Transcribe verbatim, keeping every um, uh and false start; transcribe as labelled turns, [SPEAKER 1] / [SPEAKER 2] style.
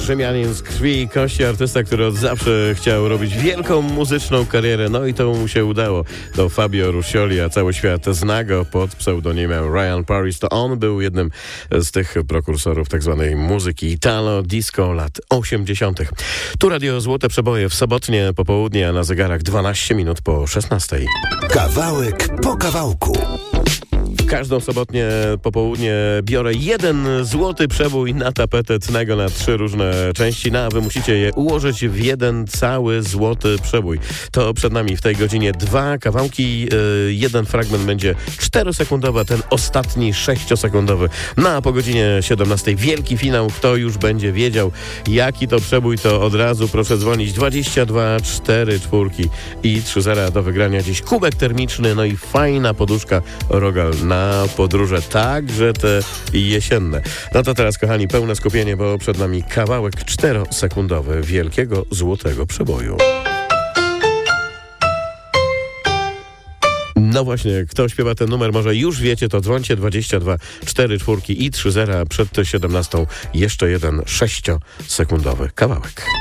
[SPEAKER 1] Rzymianin z krwi i kości, artysta, który od zawsze chciał robić wielką muzyczną karierę, no i to mu się udało. To Fabio Ruscioli, a cały świat zna go pod pseudonimem Ryan Paris. To on był jednym z tych prekursorów tak zwanej muzyki Italo Disco lat osiemdziesiątych. Tu Radio Złote Przeboje w sobotnie popołudnie, a na zegarach dwanaście minut po szesnastej.
[SPEAKER 2] Kawałek po kawałku.
[SPEAKER 1] Każdą sobotnie popołudnie biorę jeden złoty przebój na tapetę Tnego na trzy różne części, no a wy musicie je ułożyć w jeden cały złoty przebój. To przed nami w tej godzinie dwa kawałki, yy, jeden fragment będzie czterosekundowy, ten ostatni sześciosekundowy. No a po godzinie siedemnastej wielki finał. Kto już będzie wiedział, jaki to przebój, to od razu proszę dzwonić. dwadzieścia dwa cztery czwórki i trzy zera do wygrania. Dziś kubek termiczny, no i fajna poduszka Rogal na podróże, także te jesienne. No to teraz, kochani, pełne skupienie, bo przed nami kawałek czterosekundowy wielkiego złotego przeboju. No właśnie, kto śpiewa ten numer, może już wiecie, to dzwońcie. Dwadzieścia dwa cztery czwórki i trzy zera przed siedemnastą. Jeszcze jeden sześciosekundowy kawałek.